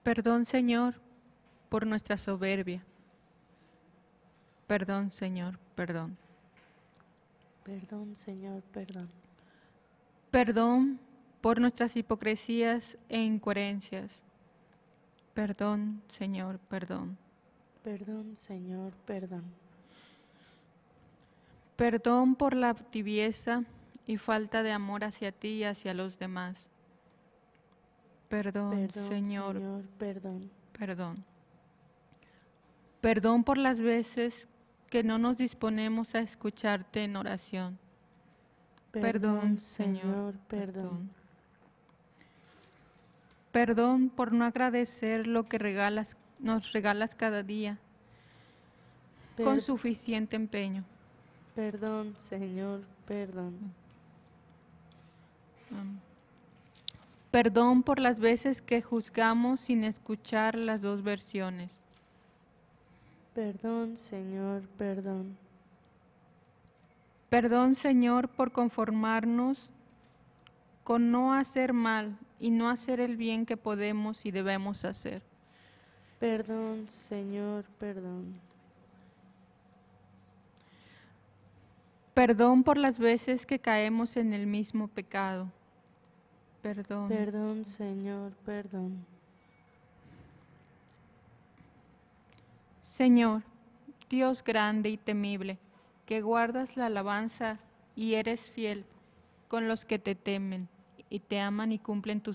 Perdón, Señor, por nuestra soberbia. Perdón, Señor, perdón. Perdón, Señor, perdón. Perdón por nuestras hipocresías e incoherencias. Perdón, Señor, perdón. Perdón, Señor, perdón. Perdón por la tibieza y falta de amor hacia ti y hacia los demás. Perdón, Perdón, Señor, Señor, perdón. perdón. Perdón por las veces que no nos disponemos a escucharte en oración. Perdón, Señor, perdón. Perdón por no agradecer lo que nos regalas cada día con suficiente empeño. Perdón, Señor, perdón. Perdón por las veces que juzgamos sin escuchar las dos versiones. Perdón, Señor, perdón. Perdón, Señor, por conformarnos con no hacer mal y no hacer el bien que podemos y debemos hacer. Perdón, Señor, perdón. Perdón por las veces que caemos en el mismo pecado. Perdón. Perdón, Señor, perdón. Señor, Dios grande y temible, que guardas la alabanza y eres fiel con los que te temen y te aman y cumplen tus